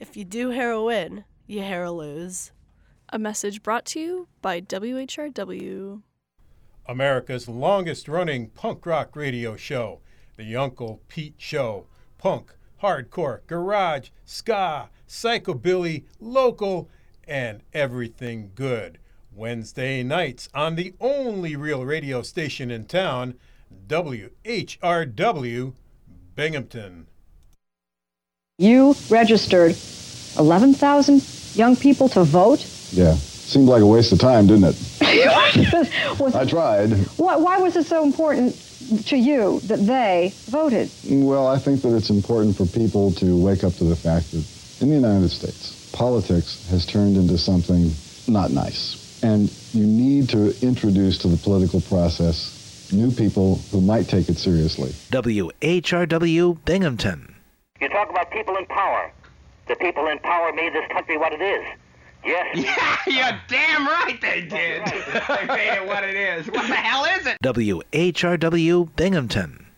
if you do heroin, you lose. A message brought to you by WHRW. America's longest-running punk rock radio show, The Uncle Pete Show. Punk, hardcore, garage, ska, psychobilly, local, and everything good. Wednesday nights on the only real radio station in town, WHRW Binghamton. You registered 11,000 young people to vote? Yeah. Seemed like a waste of time, didn't it? I tried. Why was it so important to you that they voted? Well, I think that it's important for people to wake up to the fact that in the United States, politics has turned into something not nice. And you need to introduce to the political process new people who might take it seriously. WHRW Binghamton. You talk about people in power. The people in power made this country what it is. Yes. Yeah, you're damn right they did. They made it what it is. What the hell is it? WHRW Binghamton.